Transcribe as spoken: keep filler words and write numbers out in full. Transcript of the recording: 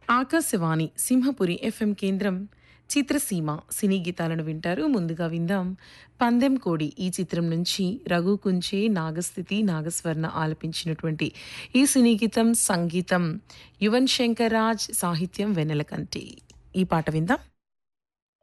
Akashvani Simhapuri FM కేంద్రం చిత్రసీమ సినీ గీతాలను వింటారు. ముందుగా విందాం పందెం కోడి ఈ చిత్రం నుంచి రఘు కుంచే, నాగస్థితి, నాగస్వర్ణ ఆలపించినటువంటి ఈ సినీ గీతం. సంగీతం యువన్ శంకర్ రాజ్, సాహిత్యం వెన్నెలకంటి. ఈ పాట విందాం.